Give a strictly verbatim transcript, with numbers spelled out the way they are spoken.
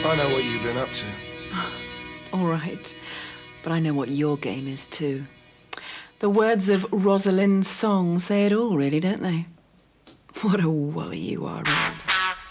I know what you've been up to. All right. But I know what your game is, too. The words of Rosalind's song say it all, really, don't they? What a wally you are, Rand.